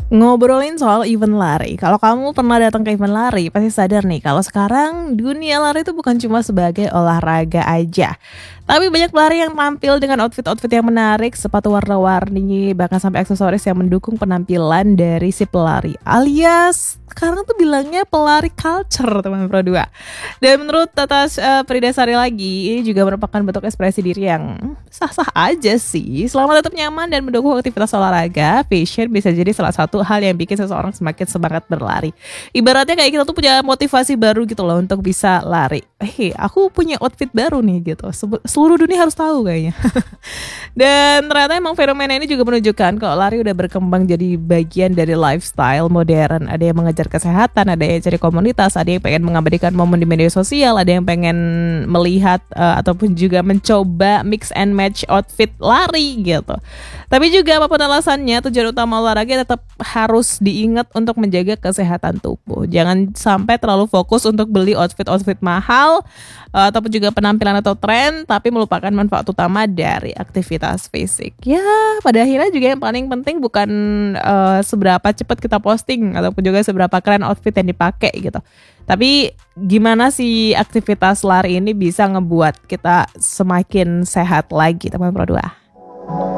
Ngobrolin soal event lari, kalau kamu pernah datang ke event lari, pasti sadar nih kalau sekarang dunia lari itu bukan cuma sebagai olahraga aja. Tapi banyak pelari yang tampil dengan outfit-outfit yang menarik, sepatu warna-warni, bahkan sampai aksesoris yang mendukung penampilan dari si pelari. Alias sekarang tuh bilangnya pelari culture, teman Pro 2. Dan menurut Tata Pridasari lagi, ini juga merupakan bentuk ekspresi diri yang sah-sah aja sih. Selama tetap nyaman dan mendukung aktivitas olahraga, fashion bisa jadi salah satu hal yang bikin seseorang semakin semangat berlari. Ibaratnya kayak kita tuh punya motivasi baru gitu loh untuk bisa lari. Aku punya outfit baru nih gitu. Seluruh dunia harus tahu kayaknya. Dan ternyata emang fenomena ini juga menunjukkan kalau lari udah berkembang jadi bagian dari lifestyle modern. Ada yang mengejar kesehatan, ada yang cari komunitas, ada yang pengen mengabadikan momen di media sosial, ada yang pengen melihat ataupun juga mencoba mix and match outfit lari gitu. Tapi juga apapun alasannya, tujuan utama olahraga tetap harus diingat untuk menjaga kesehatan tubuh. Jangan sampai terlalu fokus untuk beli outfit mahal ataupun juga penampilan atau tren, tapi melupakan manfaat utama dari aktivitas fisik. Ya, pada akhirnya juga yang paling penting bukan seberapa cepat kita posting ataupun juga seberapa keren outfit yang dipakai gitu. Tapi gimana sih aktivitas lari ini bisa ngebuat kita semakin sehat lagi, teman Pro 2?